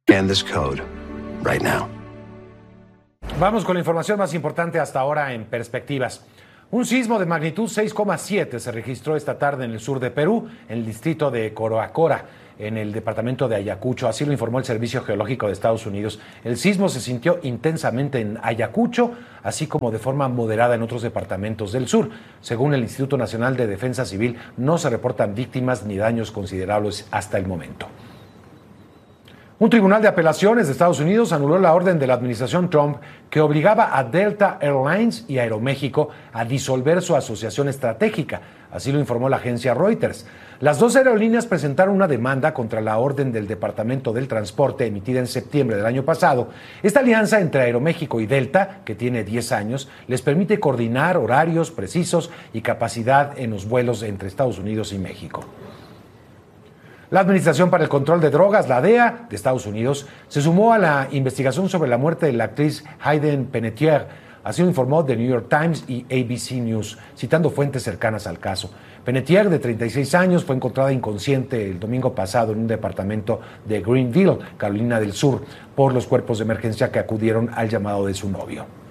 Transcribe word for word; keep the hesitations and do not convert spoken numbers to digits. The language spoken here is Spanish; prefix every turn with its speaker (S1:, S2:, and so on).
S1: Scan this code right now.
S2: Vamos con la información más importante hasta ahora en perspectivas. Un sismo de magnitud seis coma siete se registró esta tarde en el sur de Perú, en el distrito de Coroacora, en el departamento de Ayacucho. Así lo informó el Servicio Geológico de Estados Unidos. El sismo se sintió intensamente en Ayacucho, así como de forma moderada en otros departamentos del sur. Según el Instituto Nacional de Defensa Civil, no se reportan víctimas ni daños considerables hasta el momento. Un tribunal de apelaciones de Estados Unidos anuló la orden de la administración Trump que obligaba a Delta Airlines y Aeroméxico a disolver su asociación estratégica. Así lo informó la agencia Reuters. Las dos aerolíneas presentaron una demanda contra la orden del Departamento del Transporte emitida en septiembre del año pasado. Esta alianza entre Aeroméxico y Delta, que tiene diez años, les permite coordinar horarios precisos y capacidad en los vuelos entre Estados Unidos y México. La Administración para el Control de Drogas, la D E A, de Estados Unidos, se sumó a la investigación sobre la muerte de la actriz Hayden Panettiere. Así lo informó The New York Times y A B C News, citando fuentes cercanas al caso. Panettiere, de treinta y seis años, fue encontrada inconsciente el domingo pasado en un departamento de Greenville, Carolina del Sur, por los cuerpos de emergencia que acudieron al llamado de su novio.